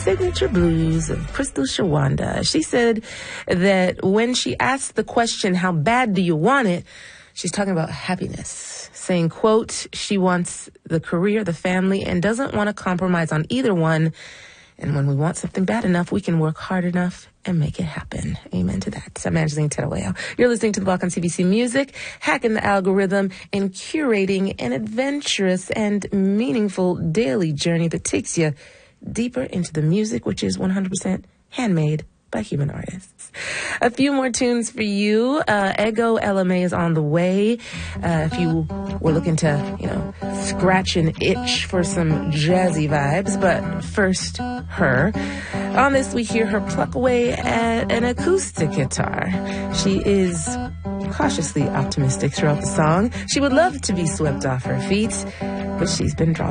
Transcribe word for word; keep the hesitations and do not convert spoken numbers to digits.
signature blues of Crystal Shawanda. She said that when she asked the question, how bad do you want it? She's talking about happiness, saying, quote, she wants the career, the family, and doesn't want to compromise on either one. And when we want something bad enough, we can work hard enough and make it happen. Amen to that. I'm Angeline Tedaweo. You're listening to The Block on C B C Music, hacking the algorithm and curating an adventurous and meaningful daily journey that takes you deeper into the music, which is one hundred percent handmade by human artists. A few more tunes for you. Uh, Ego L M A is on the way. Uh, if you were looking to, you know, scratch an itch for some jazzy vibes. But first, her. On this, we hear her pluck away at an acoustic guitar. She is cautiously optimistic throughout the song. She would love to be swept off her feet, but she's been dropped